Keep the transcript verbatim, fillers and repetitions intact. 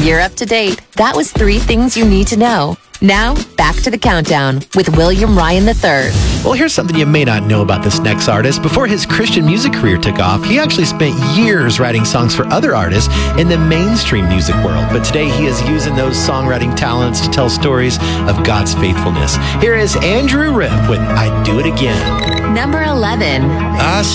You're up to date. That was three things you need to know. Now, back to the countdown with William Ryan the third. Well, here's something you may not know about this next artist. Before his Christian music career took off, he actually spent years writing songs for other artists in the mainstream music world. But today he is using those songwriting talents to tell stories of God's faithfulness. Here is Andrew Ripp with I Do It Again. Number eleven. I